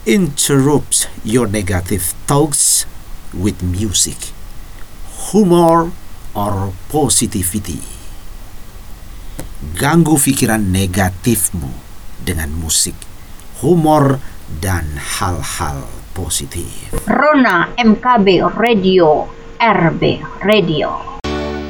Interrupt your negative thoughts with music, humor, or positivity. Ganggu pikiran negatifmu dengan musik, humor, dan hal-hal positif. Rona MKB Radio, RB Radio.